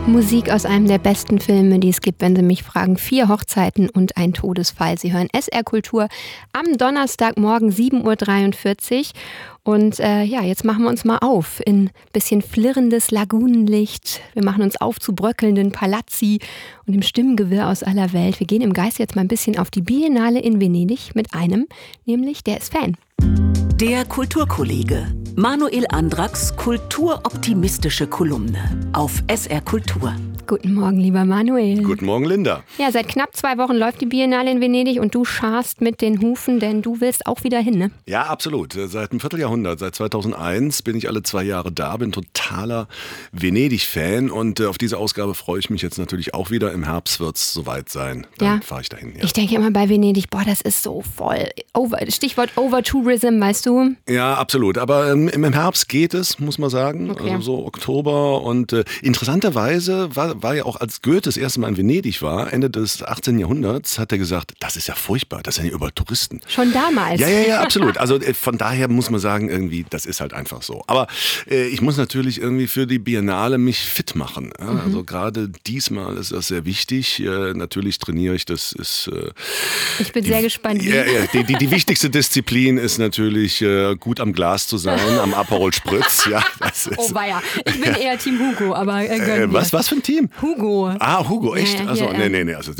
Musik aus einem der besten Filme, die es gibt, wenn Sie mich fragen. 4 Hochzeiten und ein Todesfall. Sie hören SR Kultur am Donnerstagmorgen 7.43 Uhr. Und jetzt machen wir uns mal auf in ein bisschen flirrendes Lagunenlicht. Wir machen uns auf zu bröckelnden Palazzi und dem Stimmengewirr aus aller Welt. Wir gehen im Geist jetzt mal ein bisschen auf die Biennale in Venedig mit einem, nämlich der ist Fan. Der Kulturkollege. Manuel Andracks kulturoptimistische Kolumne auf SR Kultur. Guten Morgen, lieber Manuel. Guten Morgen, Linda. Ja, seit knapp 2 Wochen läuft die Biennale in Venedig und du scharst mit den Hufen, denn du willst auch wieder hin, ne? Ja, absolut. Seit einem Vierteljahrhundert, seit 2001 bin ich alle 2 Jahre da, bin totaler Venedig-Fan und auf diese Ausgabe freue ich mich jetzt natürlich auch wieder. Im Herbst wird es soweit sein. Dann fahre ich dahin. Ja. Ich denke immer bei Venedig, das ist so voll. Stichwort Overtourism, weißt du? Ja, absolut. Aber im Herbst geht es, muss man sagen. Okay. Also so Oktober und interessanterweise war ja auch, als Goethe das erste Mal in Venedig war, Ende des 18. Jahrhunderts, hat er gesagt, das ist ja furchtbar, das sind ja überall Touristen. Schon damals? Ja, absolut. Also von daher muss man sagen, irgendwie, das ist halt einfach so. Aber ich muss natürlich irgendwie für die Biennale mich fit machen. Ja? Also gerade diesmal ist das sehr wichtig. Natürlich trainiere ich, das ist... ich bin sehr gespannt. Ja, die wichtigste Disziplin ist natürlich, gut am Glas zu sein, am Aperol Spritz. Ja, das ist, oh weia, ich bin eher Team Hugo, aber was für ein Team? Hugo. Ah, Hugo, echt? Ja, also, nee. Also,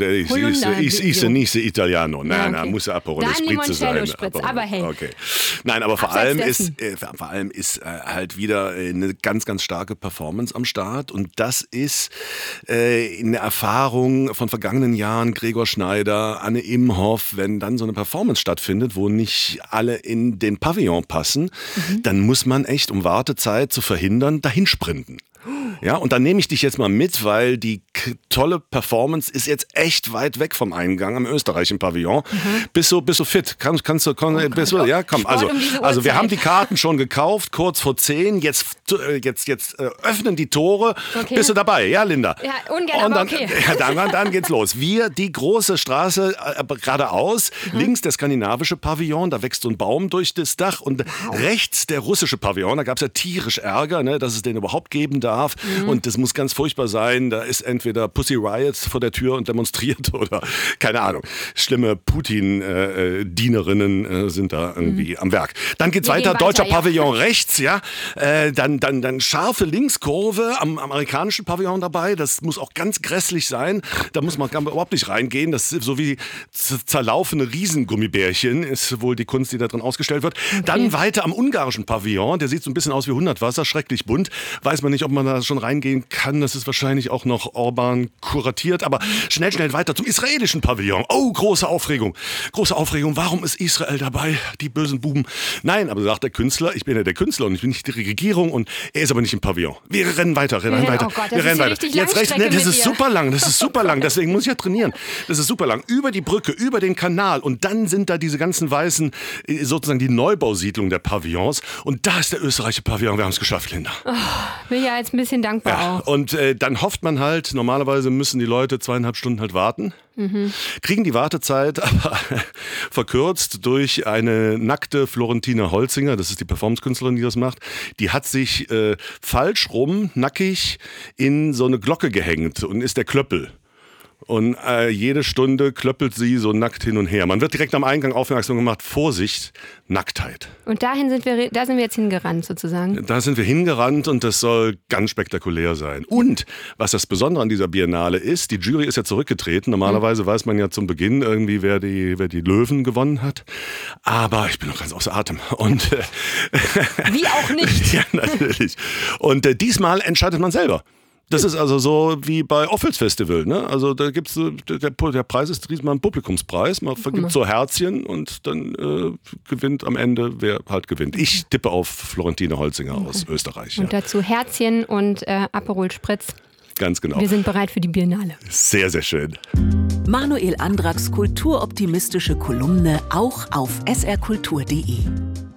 ich nicht Italiano. Nein, muss Aperol Spritz sein. Spritz, aber hey. Okay. Nein, aber vor allem ist halt wieder eine ganz, ganz starke Performance am Start. Und das ist eine Erfahrung von vergangenen Jahren, Gregor Schneider, Anne Imhoff, wenn dann so eine Performance stattfindet, wo nicht alle in den Pavillon passen, dann muss man echt, um Wartezeit zu verhindern, dahin sprinten. Ja, und dann nehme ich dich jetzt mal mit, weil die tolle Performance ist jetzt echt weit weg vom Eingang am österreichischen Pavillon. Bist du fit? Kannst du, ja, komm. Also wir haben die Karten schon gekauft, kurz vor 10. Jetzt öffnen die Tore. Okay. Bist du dabei? Ja, Linda? Ja, ungern, und dann, aber okay. Dann geht's los. Die große Straße geradeaus, links der skandinavische Pavillon, da wächst so ein Baum durch das Dach und rechts der russische Pavillon, da gab es ja tierisch Ärger, ne, dass es den überhaupt geben darf. Und das muss ganz furchtbar sein. Da ist entweder Pussy Riot vor der Tür und demonstriert oder, keine Ahnung, schlimme Putin-Dienerinnen sind da irgendwie am Werk. Dann geht's weiter, deutscher Pavillon rechts, ja. Dann scharfe Linkskurve am amerikanischen Pavillon dabei. Das muss auch ganz grässlich sein. Da muss man überhaupt nicht reingehen. Das ist so wie zerlaufene Riesengummibärchen, ist wohl die Kunst, die da drin ausgestellt wird. Okay. Dann weiter am ungarischen Pavillon. Der sieht so ein bisschen aus wie Hundertwasser, schrecklich bunt. Weiß man nicht, ob man da schon reingehen kann. Das ist wahrscheinlich auch noch Orban kuratiert. Aber schnell weiter zum israelischen Pavillon. Oh, große Aufregung. Warum ist Israel dabei? Die bösen Buben. Nein, aber sagt der Künstler, ich bin ja der Künstler und ich bin nicht die Regierung und er ist aber nicht im Pavillon. Wir rennen weiter. Oh Gott, wir rennen weiter. Jetzt rechts, das ist super lang. Deswegen muss ich ja trainieren. Das ist super lang. Über die Brücke, über den Kanal und dann sind da diese ganzen weißen, sozusagen die Neubausiedlung der Pavillons und da ist der österreichische Pavillon. Wir haben es geschafft, Linda. Bin ja jetzt ein bisschen dankbar auch. Und dann hofft man halt, normalerweise müssen die Leute 2,5 Stunden halt warten. Kriegen die Wartezeit aber verkürzt durch eine nackte Florentina Holzinger, das ist die Performance-Künstlerin, die das macht, die hat sich falsch rum, nackig, in so eine Glocke gehängt und ist der Klöppel. Und jede Stunde klöppelt sie so nackt hin und her. Man wird direkt am Eingang aufmerksam gemacht, Vorsicht, Nacktheit. Und da sind wir jetzt hingerannt sozusagen? Da sind wir hingerannt und das soll ganz spektakulär sein. Und was das Besondere an dieser Biennale ist, die Jury ist ja zurückgetreten. Normalerweise weiß man ja zum Beginn irgendwie, wer die Löwen gewonnen hat. Aber ich bin noch ganz außer Atem. Und wie auch nicht. Ja, natürlich. Und diesmal entscheidet man selber. Das ist also so wie bei Offels Festival, ne? Also da gibt's der Preis ist diesmal ein Publikumspreis, man vergibt so Herzchen und dann gewinnt am Ende, wer halt gewinnt. Ich tippe auf Florentina Holzinger aus Österreich. Und dazu Herzchen und Aperol Spritz. Ganz genau. Wir sind bereit für die Biennale. Sehr, sehr schön. Manuel Andracks kulturoptimistische Kolumne auch auf srkultur.de.